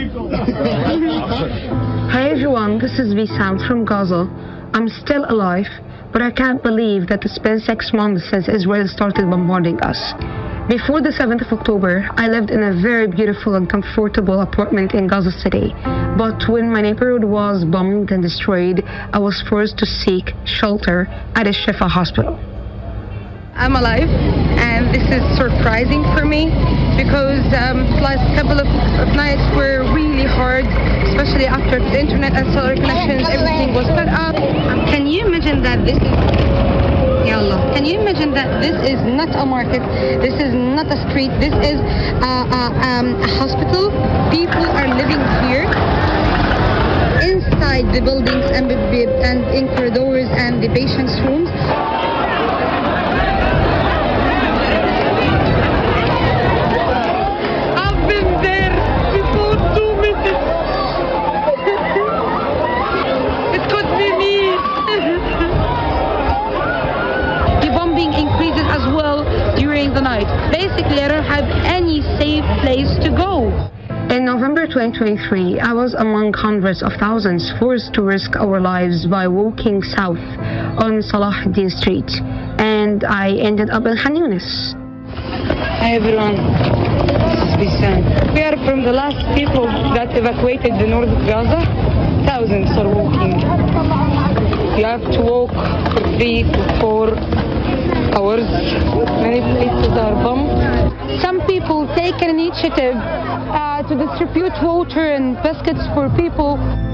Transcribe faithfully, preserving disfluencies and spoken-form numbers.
Hi everyone, this is Vissam from Gaza. I'm still alive, but I can't believe that it's been six months since Israel started bombarding us. Before the seventh of October, I lived in a very beautiful and comfortable apartment in Gaza City. But when my neighborhood was bombed and destroyed, I was forced to seek shelter at a Shifa hospital. I'm alive, and this is surprising for me because um, the last couple of, of nights were really hard, especially after the internet and cellular connections, everything was cut off. Um, can you imagine that this is, Ya Allah, can you imagine that this is not a market, this is not a street, this is a, a, um, a hospital. People are living here inside the buildings and, and in corridors and the patients' rooms. The night. Basically, I don't have any safe place to go. In November twenty twenty-three, I was among hundreds of thousands forced to risk our lives by walking south on Salah ad-Din Street, and I ended up in Khan Yunis. Hi everyone, this is Bisan. We are from the last people that evacuated the north of Gaza. Thousands are walking. You have to walk for three to four hours. Many places are bombed. Some people take an initiative uh, to distribute water and baskets for people.